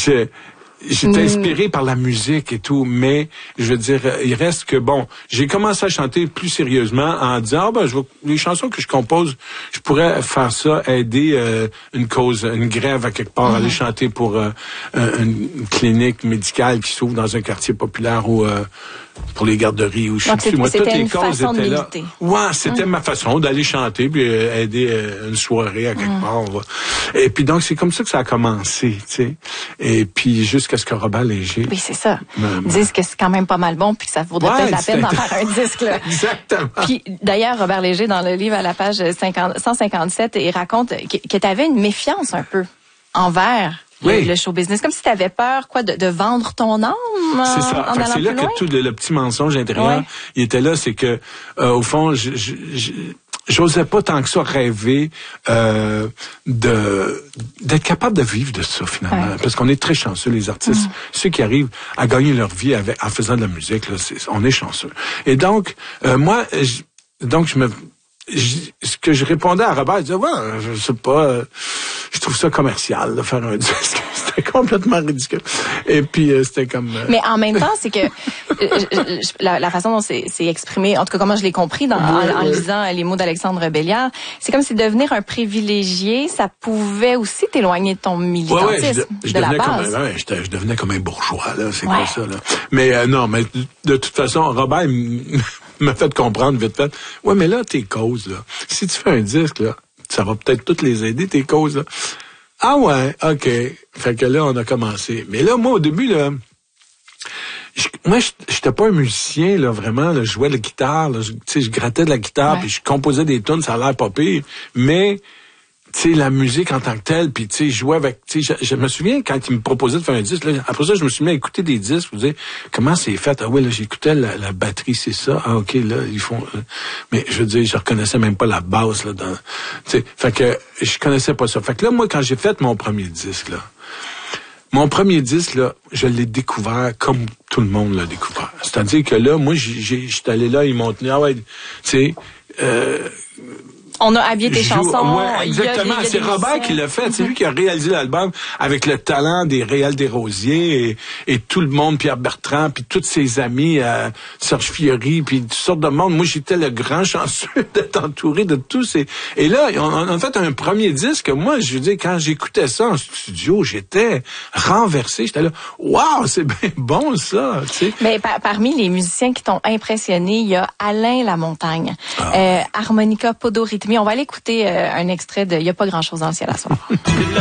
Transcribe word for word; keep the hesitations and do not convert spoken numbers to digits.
je, j'étais inspiré par la musique et tout, mais je veux dire, il reste que bon, j'ai commencé à chanter plus sérieusement en disant, ah ben, je vais, les chansons que je compose, je pourrais faire ça, aider euh, une cause, une grève à quelque part, mm-hmm. aller chanter pour euh, une clinique médicale qui s'ouvre dans un quartier populaire ou euh, pour les garderies ou je sais plus. Moi, toutes les causes étaient là. Ouais, c'était mm. ma façon d'aller chanter puis euh, aider euh, une soirée à quelque mm. part. Va. Et puis donc c'est comme ça que ça a commencé, tu sais. Et puis jusqu'à ce que Robert Léger. Oui, c'est ça. Me, disent que c'est quand même pas mal bon puis que ça vaudrait ouais, peut-être la peine d'en faire un disque là. Exactement. Puis d'ailleurs Robert Léger dans le livre à la page cinquante, cent cinquante-sept, il raconte que, que tu avais une méfiance un peu envers oui. le, le show business, comme si tu avais peur quoi de, de vendre ton âme. C'est ça. En, en c'est là loin. que tout le, le petit mensonge intérieur, ouais. il était là, c'est que euh, au fond, je, je, je, j'osais pas tant que ça rêver euh, de d'être capable de vivre de ça finalement, ouais. parce qu'on est très chanceux les artistes, mmh. ceux qui arrivent à gagner leur vie avec en faisant de la musique, là, c'est, on est chanceux. Et donc euh, moi, je, donc je me Je, ce que je répondais à Robert, je disais, ouais, je sais pas, euh, je trouve ça commercial de faire un disque. C'était complètement ridicule. Et puis, euh, c'était comme... Euh... Mais en même temps, c'est que euh, la, la façon dont c'est, c'est exprimé, en tout cas, comment je l'ai compris dans, oui, en, en oui. lisant les mots d'Alexandre Béliard, c'est comme si devenir un privilégié, ça pouvait aussi t'éloigner de ton militantisme, ouais, ouais, je, je de la base. Comme un, ouais, je, je devenais comme un bourgeois, là, c'est ouais. quoi ça, là. Mais euh, non, mais de toute façon, Robert... m'a fait comprendre vite fait. Ouais, mais là, tes causes, là. Si tu fais un disque, là, ça va peut-être toutes les aider, tes causes, là. Ah ouais, OK. Fait que là, on a commencé. Mais là, moi, au début, là, je, moi, j'étais pas un musicien, là, vraiment, là, je jouais de la guitare, là, tu sais, je grattais de la guitare, ouais. puis je composais des tunes, ça a l'air pas pire, mais... tu sais, la musique en tant que telle, puis tu sais, je jouais avec, tu sais, je, je me souviens quand il me proposait de faire un disque, là, après ça, je me suis mis à écouter des disques, vous dire comment c'est fait. Ah ouais, là, j'écoutais la, la batterie, c'est ça. Ah ok, là, ils font, euh, mais je veux dire, je reconnaissais même pas la basse là, dans, tu sais, fait que je connaissais pas ça. Fait que là, moi, quand j'ai fait mon premier disque là, mon premier disque là, je l'ai découvert comme tout le monde l'a découvert. C'est-à-dire que là, moi, j'ai, j'étais allé là, ils m'ont tenu, ah ouais, tu sais. Euh, On a habillé tes joue, chansons. Ouais, exactement. Il y a, il y a c'est Robert qui l'a fait. Mm-hmm. C'est lui qui a réalisé l'album avec le talent des Réal Desrosiers et, et tout le monde, Pierre Bertrand, puis tous ses amis, euh, Serge Fiori, puis toutes sortes de monde. Moi, j'étais le grand chanceux d'être entouré de tous ces... Et là, on, on a fait un premier disque. Moi, je veux dire, quand j'écoutais ça en studio, j'étais renversé. J'étais là, waouh, c'est bien bon ça. Tu sais. Mais par, parmi les musiciens qui t'ont impressionné, il y a Alain Lamontagne, ah. euh, harmonica, podorythmie. On va aller écouter euh, un extrait de « Il n'y a pas grand-chose dans le ciel à soir ».